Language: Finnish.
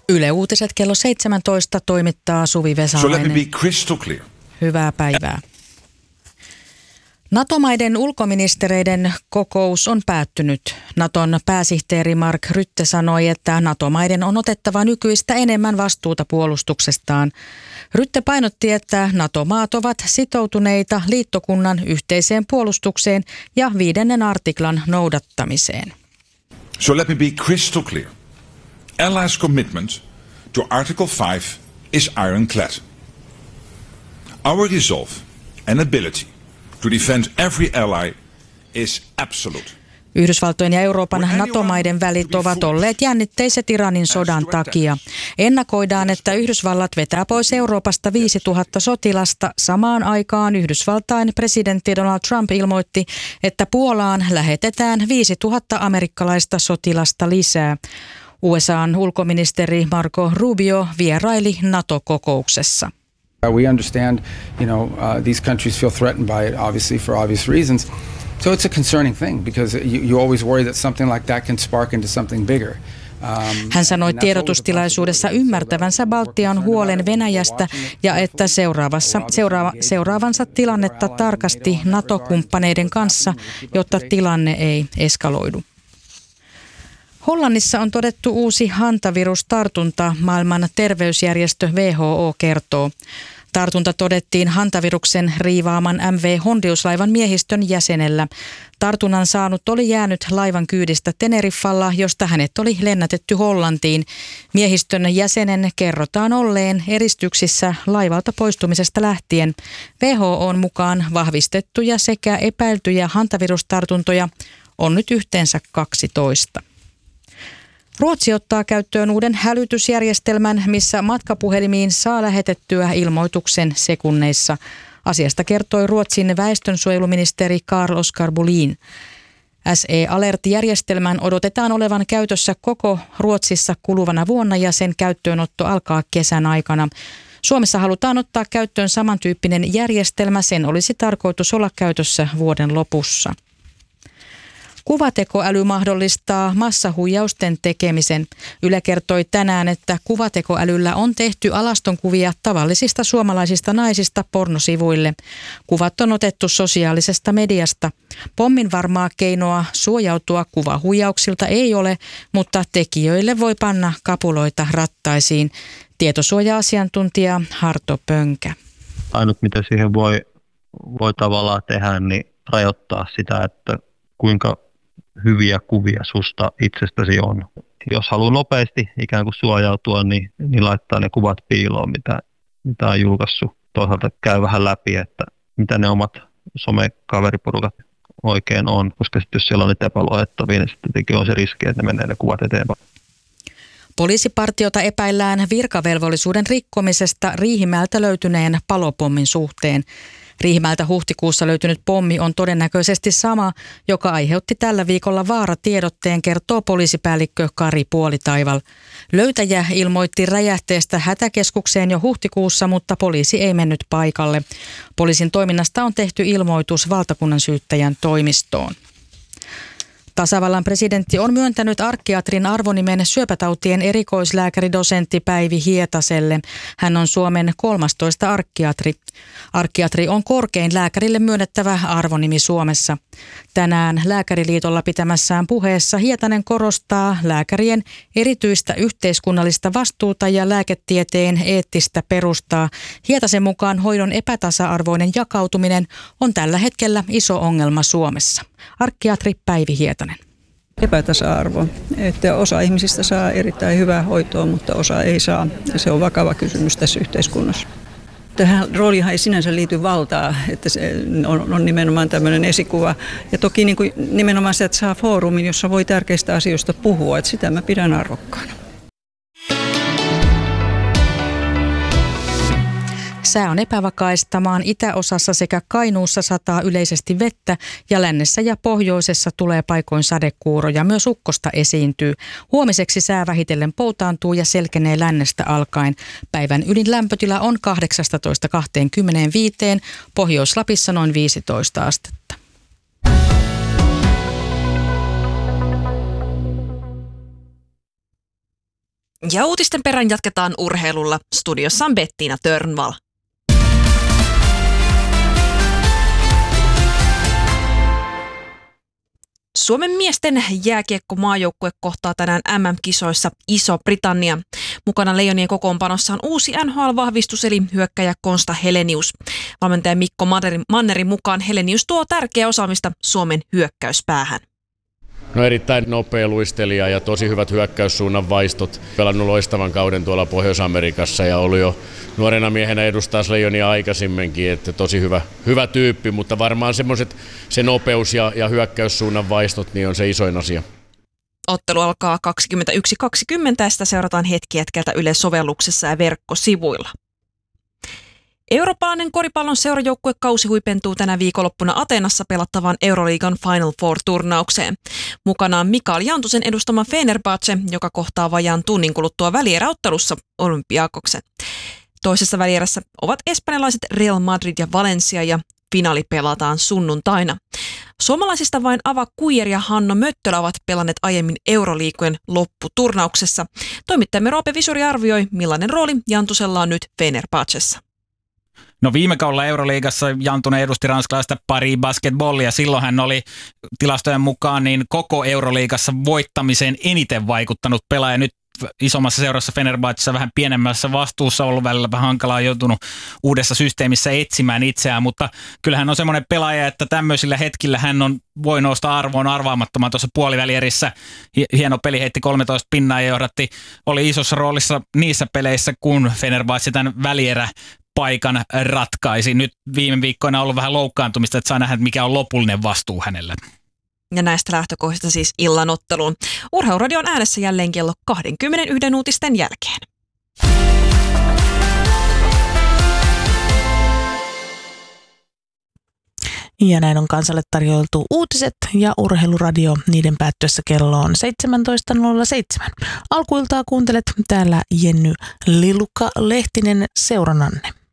Yle Uutiset kello 17 toimittaa Suvi Vesalainen. So let me be crystal clear. Hyvää päivää. NATO-maiden ulkoministereiden kokous on päättynyt. Naton pääsihteeri Mark Rutte sanoi, että NATO-maiden on otettava nykyistä enemmän vastuuta puolustuksestaan. Rutte painotti, että NATO-maat ovat sitoutuneita liittokunnan yhteiseen puolustukseen ja 5. artiklan noudattamiseen. So let me be crystal clear. Allies' commitment to Article 5 is ironclad. Our resolve and ability to defend every ally is absolute. Yhdysvaltojen ja Euroopan NATO-maiden välit ovat olleet jännitteiset Iranin sodan takia. Ennakoidaan, että Yhdysvallat vetää pois Euroopasta 5000 sotilasta. Samaan aikaan Yhdysvaltain presidentti Donald Trump ilmoitti, että Puolaan lähetetään 5000 amerikkalaista sotilasta lisää. USA:n ulkoministeri Marco Rubio vieraili NATO-kokouksessa. We understand, these countries feel threatened by it, obviously, for obvious reasons. So it's a concerning thing because you always worry that something like that can spark into something bigger. Hän sanoi tiedotustilaisuudessa ymmärtävänsä Baltian huolen Venäjästä ja että seuraavansa tilannetta tarkasti NATO-kumppaneiden kanssa, jotta tilanne ei eskaloidu. Hollannissa on todettu uusi hantavirustartunta, maailman terveysjärjestö WHO kertoo. Tartunta todettiin hantaviruksen riivaaman MV Hondius-laivan miehistön jäsenellä. Tartunnan saanut oli jäänyt laivan kyydistä Teneriffalla, josta hänet oli lennätetty Hollantiin. Miehistön jäsenen kerrotaan olleen eristyksissä laivalta poistumisesta lähtien. WHO:n mukaan vahvistettuja sekä epäiltyjä hantavirustartuntoja on nyt yhteensä 12. Ruotsi ottaa käyttöön uuden hälytysjärjestelmän, missä matkapuhelimiin saa lähetettyä ilmoituksen sekunneissa. Asiasta kertoi Ruotsin väestönsuojeluministeri Carl-Oskar Bohlin. SE Alert-järjestelmän odotetaan olevan käytössä koko Ruotsissa kuluvana vuonna ja sen käyttöönotto alkaa kesän aikana. Suomessa halutaan ottaa käyttöön samantyyppinen järjestelmä. Sen olisi tarkoitus olla käytössä vuoden lopussa. Kuvatekoäly mahdollistaa massahuijausten tekemisen. Yle kertoi tänään, että kuvatekoälyllä on tehty alastonkuvia tavallisista suomalaisista naisista pornosivuille. Kuvat on otettu sosiaalisesta mediasta. Pommin varmaa keinoa suojautua kuvahuijauksilta ei ole, mutta tekijöille voi panna kapuloita rattaisiin. Tietosuoja-asiantuntija Harto Pönkä. Ainut mitä siihen voi tavallaan tehdä, niin rajoittaa sitä, että kuinka hyviä kuvia susta itsestäsi on. Jos haluaa nopeasti ikään kuin suojautua, niin laittaa ne kuvat piiloon, mitä on julkaissut. Toisaalta käy vähän läpi, että mitä ne omat somekaveriporukat oikein on, koska sitten jos siellä on niitä epäluotettavia, niin sitten on se riski, että ne menee ne kuvat eteenpäin. Poliisipartiota epäillään virkavelvollisuuden rikkomisesta Riihimäeltä löytyneen palopommin suhteen. Riihimäeltä huhtikuussa löytynyt pommi on todennäköisesti sama, joka aiheutti tällä viikolla vaaratiedotteen, kertoo poliisipäällikkö Kari Puolitaival. Löytäjä ilmoitti räjähteestä hätäkeskukseen jo huhtikuussa, mutta poliisi ei mennyt paikalle. Poliisin toiminnasta on tehty ilmoitus valtakunnansyyttäjän toimistoon. Tasavallan presidentti on myöntänyt arkkiatrin arvonimen syöpätautien erikoislääkäridosentti Päivi Hietaselle. Hän on Suomen 13. arkkiatri. Arkkiatri on korkein lääkärille myönnettävä arvonimi Suomessa. Tänään Lääkäriliitolla pitämässään puheessa Hietanen korostaa lääkärien erityistä yhteiskunnallista vastuuta ja lääketieteen eettistä perustaa. Hietasen mukaan hoidon epätasa-arvoinen jakautuminen on tällä hetkellä iso ongelma Suomessa. Arkkiatri Päivi Hietanen. Epätasa-arvo, että osa ihmisistä saa erittäin hyvää hoitoa, mutta osa ei saa. Ja se on vakava kysymys tässä yhteiskunnassa. Tähän roolihan ei sinänsä liity valtaa, että se on nimenomaan tämmöinen esikuva. Ja toki nimenomaan se, että saa foorumin, jossa voi tärkeistä asioista puhua, että sitä mä pidän arvokkaana. Sää on epävakaista. Maan itäosassa sekä Kainuussa sataa yleisesti vettä ja lännessä ja pohjoisessa tulee paikoin sadekuuroja. Myös ukkosta esiintyy. Huomiseksi sää vähitellen poutaantuu ja selkenee lännestä alkaen. Päivän ylin lämpötila on 18–25, Pohjois-Lapissa noin 15 astetta. Ja uutisten perään jatketaan urheilulla. Studiossa on Bettina Törnvall. Suomen miesten jääkiekko-maajoukkue kohtaa tänään MM-kisoissa Iso-Britannia. Mukana Leijonien kokoonpanossa on uusi NHL-vahvistus eli hyökkäjä Konsta Helenius. Valmentaja Mikko Mannerin mukaan Helenius tuo tärkeää osaamista Suomen hyökkäyspäähän. No erittäin nopea luistelija ja tosi hyvät hyökkäyssuunnan vaistot. Pelannut loistavan kauden tuolla Pohjois-Amerikassa ja ollut jo nuorena miehenä edustaa Leijonia aikaisemminkin, että tosi hyvä tyyppi, mutta varmaan se nopeus ja hyökkäyssuunnan vaistot niin on se isoin asia. Ottelu alkaa 21.20 ja sitä seurataan hetki hetkeltä Yle-sovelluksessa ja verkkosivuilla. Eurooppalainen koripallon seurajoukkuekausi huipentuu tänä viikonloppuna Ateenassa pelattavaan Euroliigan Final Four-turnaukseen. Mukana on Mikael Jantusen edustama Fenerbahce, joka kohtaa vajaan tunnin kuluttua välieräottelussa Olympiakoksen. Toisessa välierässä ovat espanjalaiset Real Madrid ja Valencia ja finaali pelataan sunnuntaina. Suomalaisista vain Ava Kuijer ja Hanno Möttölä ovat pelanneet aiemmin Euroliigojen lopputurnauksessa. Toimittajamme Roope Visuri arvioi, millainen rooli Jantusella on nyt Fenerbahcessa. No viime kaudella Euroliigassa Jantunen edusti ranskalaista Paris Basketballia. Silloin hän oli tilastojen mukaan niin koko Euroliigassa voittamiseen eniten vaikuttanut pelaaja. Nyt isommassa seurassa Fenerbahcessa vähän pienemmässä vastuussa ollut välillä vähän hankalaa, joutunut uudessa systeemissä etsimään itseään, mutta kyllähän on semmoinen pelaaja, että tämmöisillä hetkillä hän voi nousta arvoon arvaamattoman tuossa puolivälierissä. Hieno peli, heitti 13 pinnaa ja oli isossa roolissa niissä peleissä, kun Fenerbahce tämän välieräpaikan ratkaisi. Nyt viime viikkoina on ollut vähän loukkaantumista, että saa nähdä, mikä on lopullinen vastuu hänellä. Ja näistä lähtökohdista siis illan otteluun. Urheiluradio on äänessä jälleen kello 21 uutisten jälkeen. Ja näin on kansalle tarjoiltu uutiset ja urheiluradio niiden päättyessä kello on 17.07. Alkuiltaa kuuntelet täällä Jenny Lilukka-Lehtinen seurannanne.